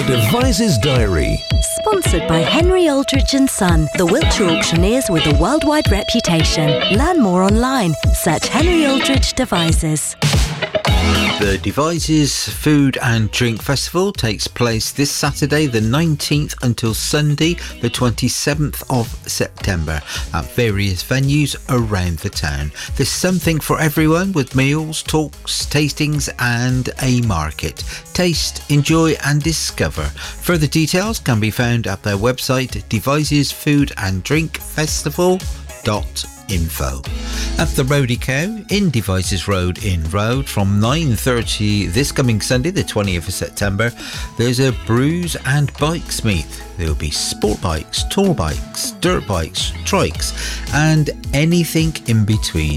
The Devizes Diary. Sponsored by Henry Aldridge & Son, the Wiltshire auctioneers with a worldwide reputation. Learn more online. Search Henry Aldridge Devizes. The Devizes Food and Drink Festival takes place this Saturday the 19th until Sunday the 27th of September at various venues around the town. There's something for everyone with meals, talks, tastings and a market. Taste, enjoy and discover. Further details can be found at their website devizesfoodanddrankfestival.info. At the Roadie Cow in Devizes Road in Road from 9:30 this coming Sunday the 20th of September, there's a brews and bikes meet. There will be sport bikes, tour bikes, dirt bikes, trikes and anything in between.